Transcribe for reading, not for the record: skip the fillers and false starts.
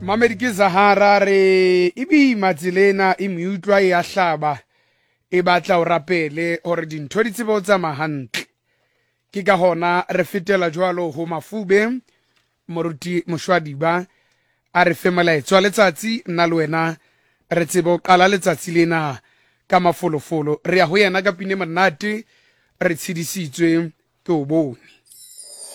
Mamedi ke Zahara re ibi matsilena e miutlwa ya hlaba e batla o rapele hore dintho di tsebo tsa mahantle ke ka hona re fetela jwalo ho Mafube moruti Moshwadiba a re fe molaetsa letsatsi nna le wena re tsebo qala letsatsi lena ka mafolofolo re ya ho yena ka pine monate re tshidisitswe ke o bone.